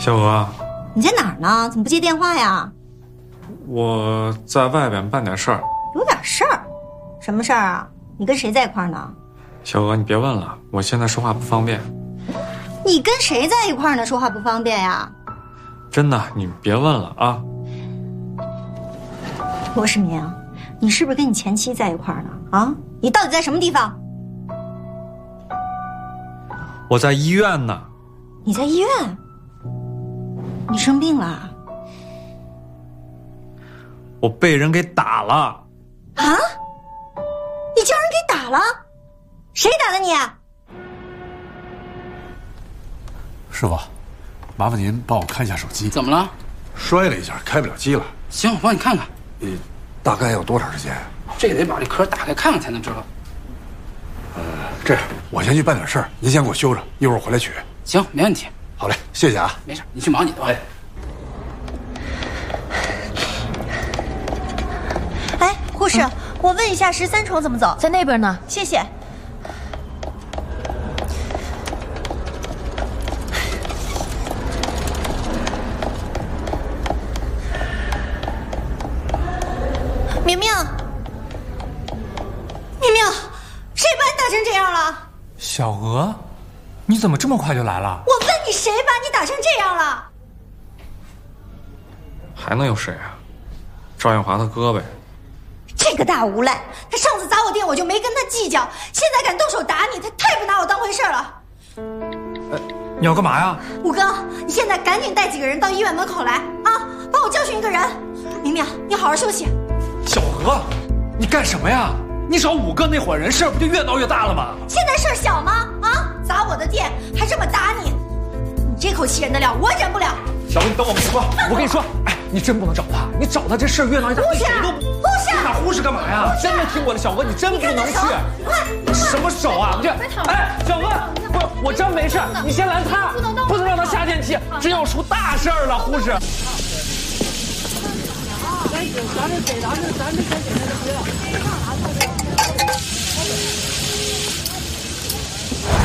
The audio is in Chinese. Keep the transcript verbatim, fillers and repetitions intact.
小娥， 你在哪儿呢？怎么不接电话呀？ 我在外边办点事儿。 有点事儿？什么事儿啊？你跟谁在一块儿呢？ 小娥，你别问了，我现在说话不方便。 你跟谁在一块儿呢？说话不方便呀？ 真的，你别问了啊。 罗世民，你是不是跟你前妻在一块儿呢？啊，你到底在什么地方？ 我在医院呢。 你在医院？你生病了？ 我被人给打了。 啊？你叫人给打了？谁打的你？ 师傅，麻烦您帮我看一下手机。 怎么了？ 摔了一下，开不了机了。 行，我帮你看看。 呃，大概要多长时间？ 这得把这壳打开看看才能知道。 呃，这样，我先去办点事儿，您先给我修上，一会儿我回来取。 行，没问题。 好嘞，谢谢啊。 没事，你去忙你的吧。哎， 哎，护士，嗯、我问一下，十三床怎么走？ 在那边呢。 谢谢。明明，明明，谁把你打成这样了？ 小娥，你怎么这么快就来了？ 我问你，谁把你打成这样了？ 还能有谁啊？赵艳华他哥呗。 这个大无赖，他上次砸我店我就没跟他计较，现在敢动手打你，他太不拿我当回事了。 呃，你要干嘛呀？ 五哥，你现在赶紧带几个人到医院门口来啊，帮我教训一个人。明明，你好好休息。 小娥，你干什么呀？你找五哥那伙人，事儿不就越闹越大了吗？ 现在事儿小吗？啊，砸我的店还这么打你，你这口气忍得了，我忍不了。 小娥，你等我们说，我跟你说，哎，你真不能找他，你找他这事儿越闹越大， 护士， 谁都护士， 你打护士干嘛呀？真没听我的，小娥，你真不能去。 你快， 什么手啊？你这，哎，小娥，不是，我真没事，你先拦他，不能让他下电梯，这要出大事儿了，护士。咱这给咱这咱这先给他就别了。